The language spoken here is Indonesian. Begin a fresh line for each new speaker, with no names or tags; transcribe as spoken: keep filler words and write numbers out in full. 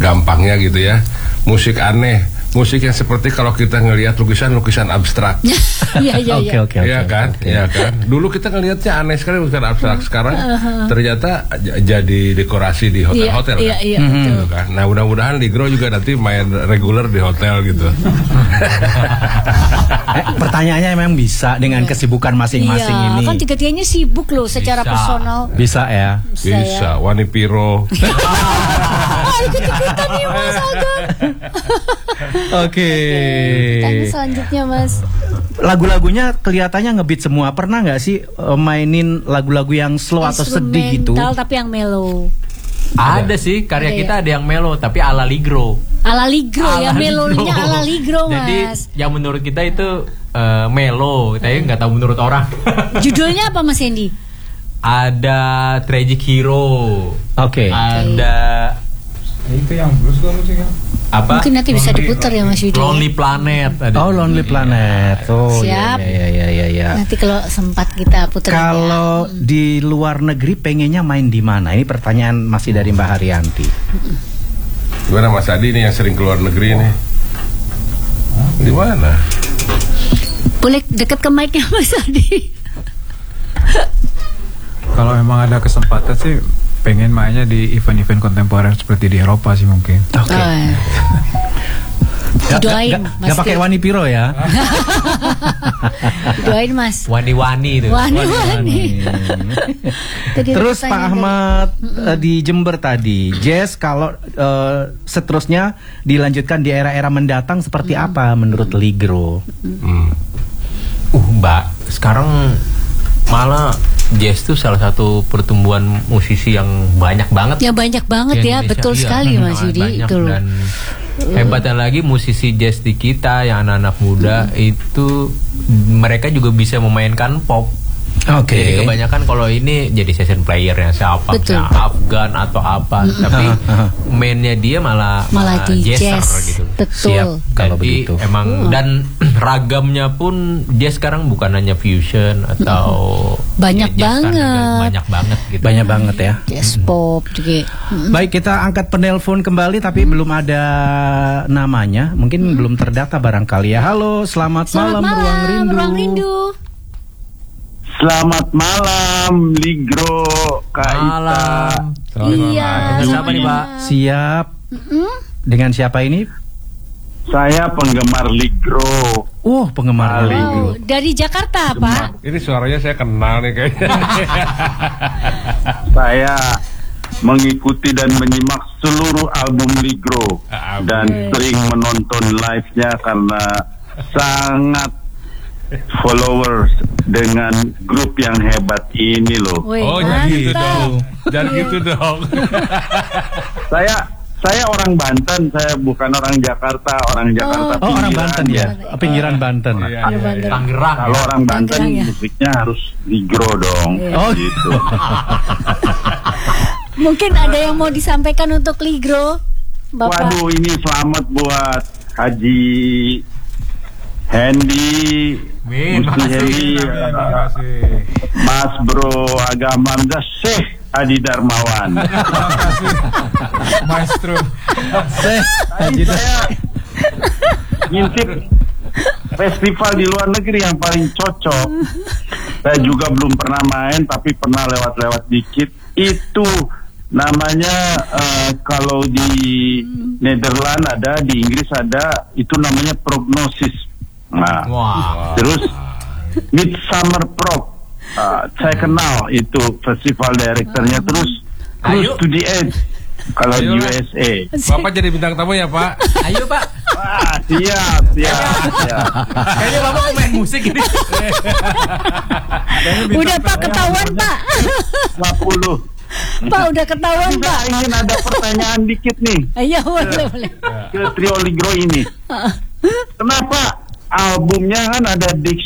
gampangnya gitu ya, musik aneh, musik yang seperti kalau kita ngelihat lukisan-lukisan abstrak.
Iya iya iya.
Oke oke. Iya kan, iya kan. Dulu kita ngelihatnya aneh sekali lukisan abstrak, sekarang uh-huh. ternyata j- jadi dekorasi di hotel-hotel
iya,
kan.
Iya iya.
Mm-hmm. Gitu kan. Nah mudah-mudahan Ligro juga nanti main reguler di hotel gitu.
eh, pertanyaannya memang bisa dengan iya. kesibukan masing-masing
iya,
ini.
Kan tiga-tiganya sibuk loh secara
bisa.
personal.
Bisa ya.
Bisa, bisa. Ya. Wani Piro.
Oh, ikut-ikutan nih Mas Agung.
Oke.
Tanya selanjutnya Mas.
Lagu-lagunya kelihatannya ngebeat semua. Pernah nggak sih uh, mainin lagu-lagu yang slow atau sedih gitu?
Instrumental tapi yang mellow.
Ada, ada sih karya ada kita ya? Ada yang mellow tapi ala Ligro.
Ala Ligro ala ya, melodinya ala Ligro Mas.
Jadi yang menurut kita itu uh, mellow, tapi nggak tahu menurut orang.
Judulnya apa Mas Hendy?
Ada Tragic Hero.
Oke. Okay.
Ada
itu yang blues kok musiknya.
Apa?
Mungkin nanti bisa diputar ya Mas Yudi.
Lonely Planet.
Ada oh Lonely Planet. Oh
siap.
Ya ya ya ya.
Nanti kalau sempat kita putar.
Kalau ya. Di luar negeri pengennya main di mana? Ini pertanyaan masih dari Mbak Haryanti.
Gimana Mas Adi nih yang sering keluar negeri nih? Di mana?
Boleh dekat ke mic-nya Mas Adi.
Kalau memang ada kesempatan sih pengen mainnya di event-event kontemporer seperti di Eropa sih mungkin.
Oke. Okay. Oh, ya.
Doain
Mas. Gak pakai Wani Piro ya?
Doain Mas.
Wani-wani itu.
Wani-wani.
Terus Pak Ahmad uh, di Jember tadi, jazz kalau uh, seterusnya dilanjutkan di era-era mendatang seperti mm. apa menurut Ligro?
Mm. Uh Mbak, sekarang malah jazz itu salah satu pertumbuhan musisi yang banyak banget.
Ya banyak banget ya, betul iya. sekali Mas Yudi itu loh.
Dan hebatnya lagi musisi jazz di kita yang anak-anak muda hmm. itu mereka juga bisa memainkan pop.
Oke. Okay.
Jadi kebanyakan kalau ini jadi session player yang siapa, misalnya Afgan atau apa, hmm. tapi mainnya dia malah
malah di
jazzer
jazz.
Gitu.
Betul.
Siap.
Kalau
jadi
begitu.
Emang hmm. dan ragamnya pun jazz sekarang bukan hanya fusion atau
hmm. banyak
ya,
banget.
Banyak banget gitu.
Banyak banget ya.
Jazz pop juga.
Hmm. Baik, kita angkat penelpon kembali tapi hmm. belum ada namanya. Mungkin hmm. belum terdata barangkali ya. Halo, selamat,
selamat
malam,
malam
Ruang Rindu.
Ruang Rindu.
Selamat malam, Ligro, Kak
Malam.
Ita.
Iya.
Dengan siapa nih Pak?
Siap.
Mm-hmm.
Dengan siapa ini?
Saya penggemar Ligro.
Oh, penggemar
oh,
Ligro.
Dari Jakarta, Pak.
Ini suaranya saya kenal nih kayaknya.
Saya mengikuti dan menyimak seluruh album Ligro dan
okay.
sering menonton live-nya karena sangat followers dengan grup yang hebat ini loh.
Wih,
oh jangan gitu dong, jangan gitu dong.
Saya saya orang Banten, saya bukan orang Jakarta, orang Jakarta.
Oh, oh orang Banten ya, pinggiran Banten.
Oh, iya, iya, iya.
Tangerang.
Kalau orang Banten
ya?
musiknya harus Ligro dong.
Iya.
Oh
gitu.
Mungkin ada yang mau disampaikan untuk Ligro, Bapak.
Waduh, ini selamat buat Haji Hendy,
Min,
Musti Hendy, uh, Mas Bro Agama Syekh Adi Darmawan.
Maestro.
Syekh Adi
Saya ngintip festival di luar negeri yang paling cocok. Saya juga belum pernah main, tapi pernah lewat-lewat dikit. Itu namanya uh, kalau di Nederland ada, di Inggris ada, itu namanya Prognosis. Nah,
wow.
Terus Midsummer Prog, uh, saya kenal itu festival direkturnya. Terus Close to the Edge kalau di U S A.
Bapak jadi bintang tamu ya Pak?
Ayo Pak.
Wah, siap, siap, siap.
Kayaknya Bapak main musik ini.
Udah Pak ketahuan Pak.
lima puluh.
Pak udah ketahuan
Saya
Pak.
ingin ada pertanyaan dikit nih.
Ayo boleh boleh.
Ke trio Ligro ini. Kenapa albumnya kan ada Dix